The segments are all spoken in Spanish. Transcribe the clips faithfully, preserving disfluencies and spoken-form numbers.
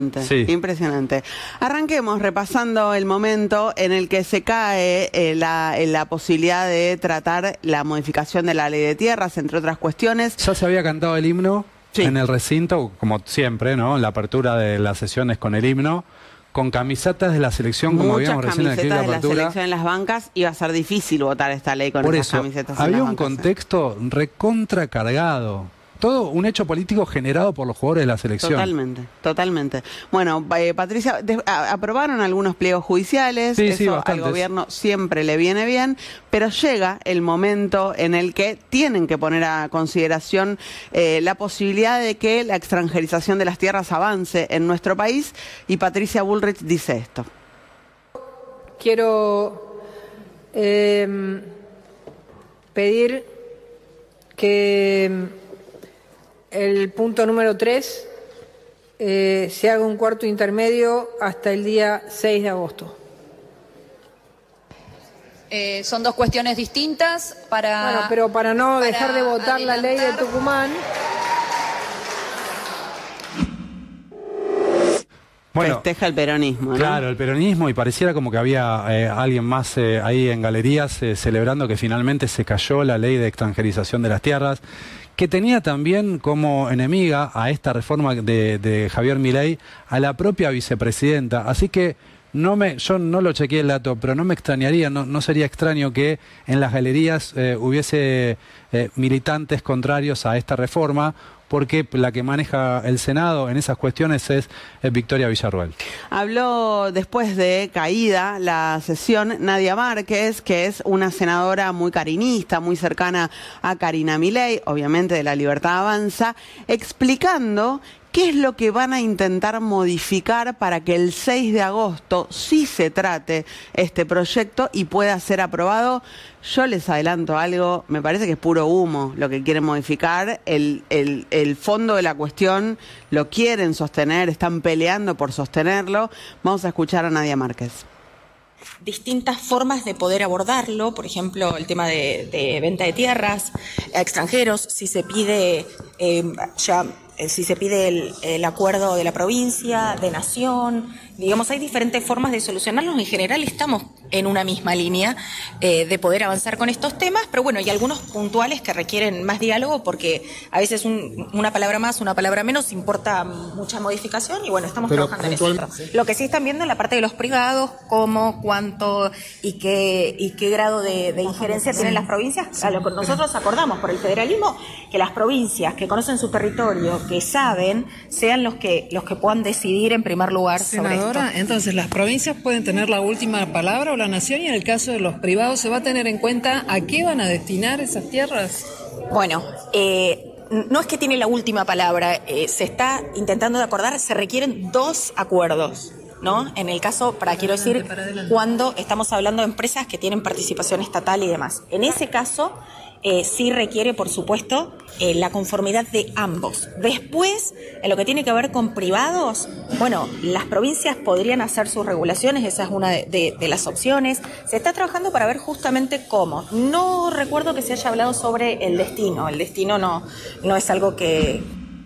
Sí. Impresionante. Arranquemos repasando el momento en el que se cae eh, la, eh, la posibilidad de tratar la modificación de la ley de tierras, entre otras cuestiones. Ya se había cantado el himno Sí. en el recinto, como siempre, ¿no? La apertura de las sesiones con el himno, con camisetas de la selección, como Muchas habíamos recién aquí en la camisetas de la apertura. selección en las bancas. Iba a ser difícil votar esta ley con Por esas eso, camisetas en había las un bancas, ¿eh? contexto recontra cargado. Todo un hecho político generado por los jugadores de la selección. Totalmente, totalmente. Bueno, eh, Patricia, de, a, aprobaron algunos pliegos judiciales, Sí, eso sí, al bastantes. gobierno siempre le viene bien, pero llega el momento en el que tienen que poner a consideración eh, la posibilidad de que la extranjerización de las tierras avance en nuestro país, y Patricia Bullrich dice esto. Quiero eh, pedir que el punto número tres eh, se haga un cuarto intermedio hasta el día seis de agosto. Eh, son dos cuestiones distintas para... Bueno, pero para no para dejar de votar la ley de adelantar. Tucumán. Bueno, Festeja el peronismo, ¿no? claro, el peronismo, y pareciera como que había eh, alguien más eh, ahí en galerías eh, celebrando que finalmente se cayó la ley de extranjerización de las tierras, que tenía también como enemiga a esta reforma de, de Javier Milei a la propia vicepresidenta. Así que no me, yo no lo chequeé el dato, pero no me extrañaría, no, no sería extraño que en las galerías eh, hubiese eh, militantes contrarios a esta reforma, porque la que maneja el Senado en esas cuestiones es, es Victoria Villarruel. Habló después de caída la sesión Nadia Márquez, que es una senadora muy carinista, muy cercana a Karina Milei, obviamente de La Libertad Avanza, explicando qué es lo que van a intentar modificar para que el seis de agosto sí se trate este proyecto y pueda ser aprobado. Yo les adelanto algo, me parece que es puro humo lo que quieren modificar. El, el, el fondo de la cuestión lo quieren sostener, están peleando por sostenerlo. Vamos a escuchar a Nadia Márquez. Distintas formas de poder abordarlo, por ejemplo, el tema de, de venta de tierras a extranjeros, si se pide eh, ya eh, si se pide el, el acuerdo de la provincia, de nación, digamos, hay diferentes formas de solucionarlos. En general estamos en una misma línea eh, de poder avanzar con estos temas, pero bueno, hay algunos puntuales que requieren más diálogo porque a veces un, una palabra más, una palabra menos importa mucha modificación y bueno, estamos pero trabajando en eso. ¿Sí? Lo que sí están viendo en la parte de los privados, cómo, cuánto y qué, y qué grado de, de injerencia tienen las provincias, a lo que nosotros acordamos por el federalismo, que las provincias que conocen su territorio, que saben, sean los que, los que puedan decidir en primer lugar sobre esto. Senadora, entonces las provincias pueden tener la última palabra o la nación, y en el caso de los privados se va a tener en cuenta a qué van a destinar esas tierras. Bueno, eh, no es que tiene la última palabra, eh, se está intentando de acordar, se requieren dos acuerdos, ¿no? En el caso, para quiero decir, cuando estamos hablando de empresas que tienen participación estatal y demás. En ese caso, eh, sí requiere, por supuesto, eh, la conformidad de ambos. Después, en lo que tiene que ver con privados, bueno, las provincias podrían hacer sus regulaciones, esa es una de, de, de las opciones. Se está trabajando para ver justamente cómo. No recuerdo que se haya hablado sobre el destino. El destino no, no es algo que...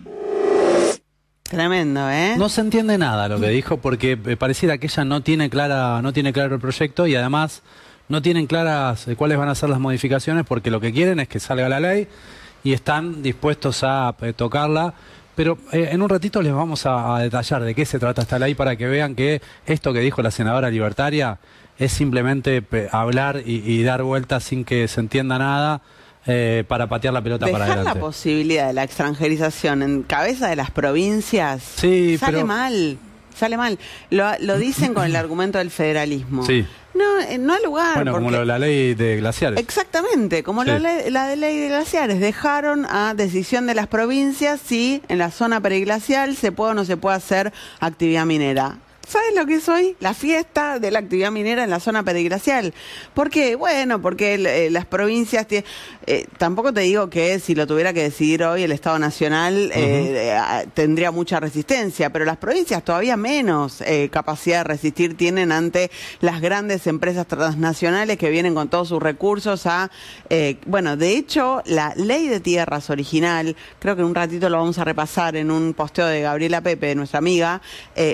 Tremendo, ¿eh? No se entiende nada lo que dijo, porque pareciera que ella no tiene clara, no tiene claro el proyecto, y además no tienen claras cuáles van a ser las modificaciones, porque lo que quieren es que salga la ley y están dispuestos a eh, tocarla. Pero eh, en un ratito les vamos a, a detallar de qué se trata esta ley, para que vean que esto que dijo la senadora libertaria es simplemente pe- hablar y, y dar vueltas sin que se entienda nada. Eh, para patear la pelota Dejar para adelante. la posibilidad de la extranjerización en cabeza de las provincias Sí, sale pero... mal, sale mal. Lo, lo dicen con el argumento del federalismo. Sí. No, eh, no hay lugar. Bueno, porque... como lo de la ley de glaciares. Exactamente, como Sí. la, ley- la de ley de glaciares. Dejaron a decisión de las provincias si en la zona periglacial se puede o no se puede hacer actividad minera. ¿Sabes lo que es hoy? La fiesta de la actividad minera en la zona periglacial. ¿Por qué? Bueno, porque eh, las provincias... Eh, tampoco te digo que si lo tuviera que decidir hoy el Estado Nacional eh, uh-huh. eh, tendría mucha resistencia, pero las provincias todavía menos eh, capacidad de resistir tienen ante las grandes empresas transnacionales que vienen con todos sus recursos a... Eh, bueno, de hecho, la ley de tierras original, creo que en un ratito lo vamos a repasar en un posteo de Gabriela Pepe, nuestra amiga, eh,